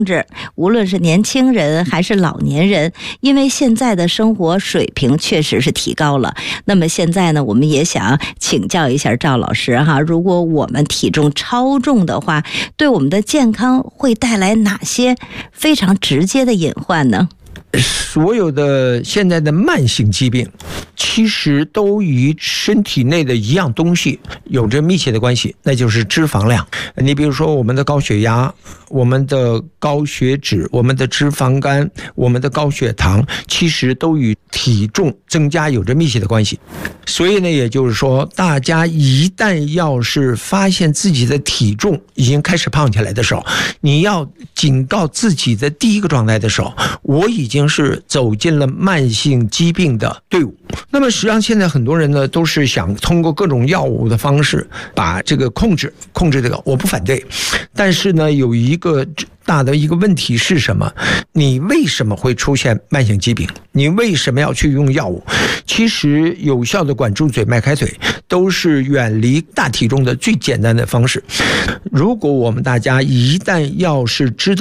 无论是年轻人还是老年人，因为现在的生活水平确实是提高了。那么现在呢，我们也想请教一下赵老师哈，如果我们体重超重的话，对我们的健康会带来哪些非常直接的隐患呢？ 所有的现在的慢性疾病其实都与身体内的一样东西有着密切的关系，那就是脂肪量。你比如说我们的高血压，我们的高血脂，我们的脂肪肝，我们的高血糖，其实都与体重增加有着密切的关系。所以呢，也就是说，大家一旦要是发现自己的体重已经开始胖起来的时候，你要警告自己的第一个状态的时候，我已经是走进了慢性疾病的队伍。那么实际上现在很多人呢都是想通过各种药物的方式把这个控制这个，我不反对，但是呢有一个大的一个问题是什么？你为什么会出现慢性疾病？你为什么要去用药物？其实有效的管住嘴、迈开腿都是远离大体重的最简单的方式。如果我们大家一旦要是知道